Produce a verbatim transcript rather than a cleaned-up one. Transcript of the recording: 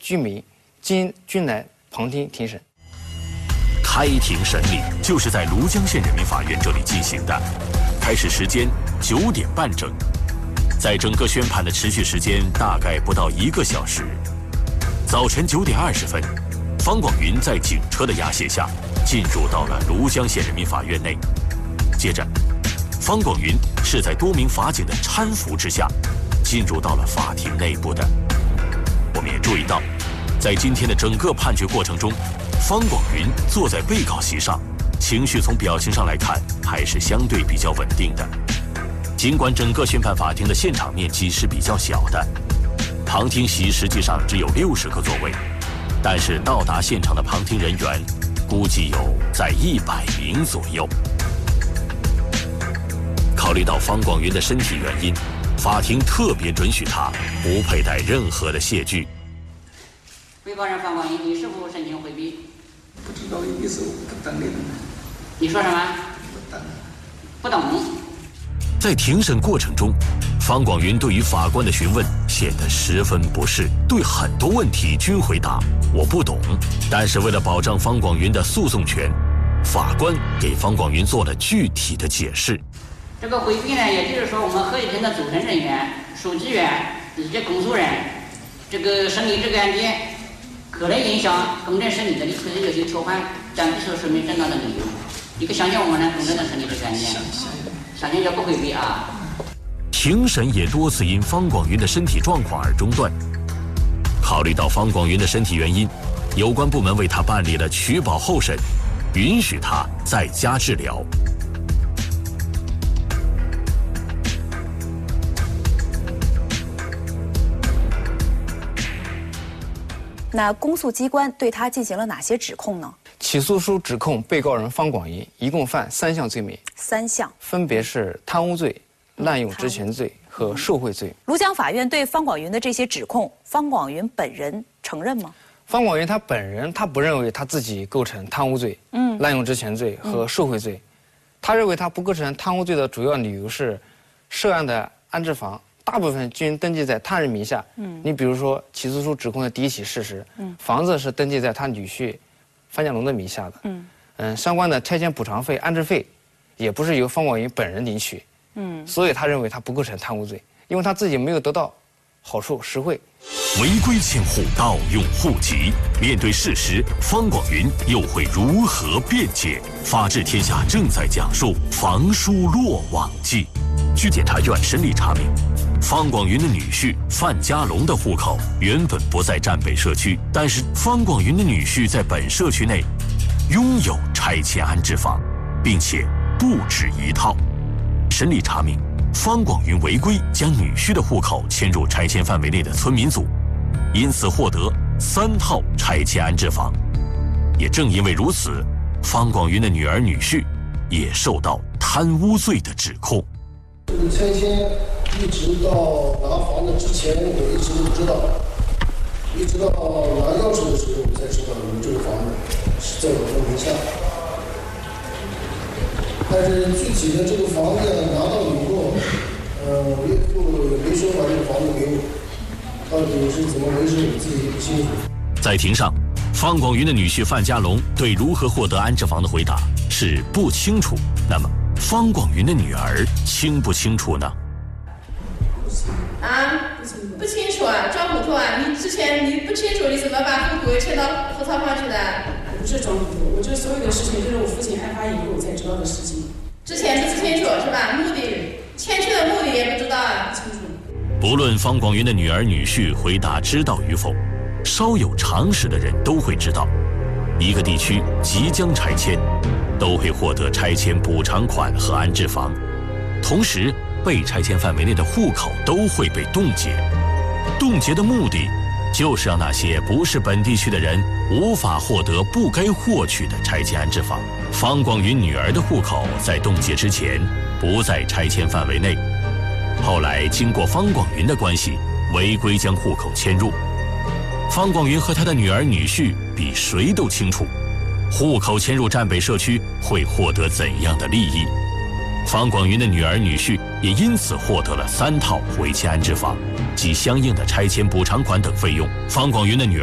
居民今均来旁听庭审。 开庭审理就是在庐江县人民法院这里进行的，开始时间九点半整，在整个宣判的持续时间大概不到一个小时。早晨九点二十分，方广云在警车的押解下进入到了庐江县人民法院内。接着，方广云是在多名法警的搀扶之下进入到了法庭内部的。我们也注意到，在今天的整个判决过程中，方广云坐在被告席上，情绪从表情上来看还是相对比较稳定的。尽管整个宣判法庭的现场面积是比较小的，旁听席实际上只有六十个座位，但是到达现场的旁听人员估计有在一百名左右。考虑到方广云的身体原因，法庭特别准许他不佩戴任何的械具。 被告人方广云，你是否申请回避？ 不知道意思，我不懂的。 你说什么？ 不懂。 不懂。 在庭审过程中，方广云对于法官的询问显得十分不适，对很多问题均回答我不懂。但是为了保障方广云的诉讼权，法官给方广云做了具体的解释。 这个回避呢，也就是说我们合议庭的组成人员、书记员以及公诉人，这个审理这个案件可能影响公正审理的，或者有些错判，但不是说明正当的理由。你可相信我们能公正的审理这个案件？相信就不回避啊。 庭审也多次因方广云的身体状况而中断。考虑到方广云的身体原因，有关部门为他办理了取保候审，允许他在家治疗。 那公诉机关对他进行了哪些指控呢？ 起诉书指控被告人方广云一共犯三项罪名， 三项分别是贪污罪、滥用职权罪和受贿罪。 庐江法院对方广云的这些指控，方广云本人承认吗？ 方广云他本人他不认为他自己构成贪污罪、嗯、滥用职权罪和受贿罪，嗯、他认为他不构成贪污罪的主要理由是，涉案的安置房大部分均登记在他人名下。嗯，你比如说起诉书指控的第一起事实，嗯，房子是登记在他女婿范家龙的名下的。嗯嗯，相关的拆迁补偿费、安置费，也不是由方广云本人领取。嗯，所以他认为他不构成贪污罪，因为他自己没有得到好处实惠。 违规迁户盗用户籍，面对事实，方广云又会如何辩解？法治天下正在讲述房叔落网记。据检察院审理查明，方广云的女婿范家龙的户口原本不在站北社区，但是方广云的女婿在本社区内拥有拆迁安置房，并且不止一套。审理查明，方广云违规将女婿的户口迁入拆迁范围内的村民组，因此获得三套拆迁安置房。也正因为如此，方广云的女儿女婿也受到贪污罪的指控。 这个拆迁一直到拿房子之前，我一直都不知道，一直到拿钥匙的时候，我才知道你们这个房子是在我的名下。但是具体的这个房子拿到以后，呃，岳父也没说把这个房子给我，到底是怎么回事，我自己也不清楚。 在庭上，方广云的女婿范家龙对如何获得安置房的回答是不清楚。那么，方广云的女儿清不清楚呢？ 啊，不清楚啊，装糊涂啊！你之前你不清楚，你怎么把户口迁到后仓房去的？ 不是装糊涂，我这所有的事情都是我父亲案发以后我才知道的事情。 之前是不清楚是吧？目的，迁去的目的也不知道啊。 不清楚。 不论方广云的女儿女婿回答知道与否，稍有常识的人都会知道，一个地区即将拆迁，都会获得拆迁补偿款和安置房，同时被拆迁范围内的户口都会被冻结。冻结的目的就是让那些不是本地区的人无法获得不该获取的拆迁安置房。方广云女儿的户口在冻结之前不在拆迁范围内，后来经过方广云的关系，违规将户口迁入。方广云和他的女儿女婿比谁都清楚，户口迁入站北社区会获得怎样的利益。方广云的女儿女婿也因此获得了三套回迁安置房及相应的拆迁补偿款等费用。方广云的女儿